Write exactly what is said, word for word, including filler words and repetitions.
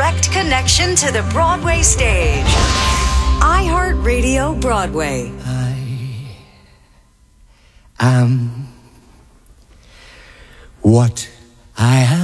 direct connection to the Broadway stage. iHeartRadio Broadway. I am what I am.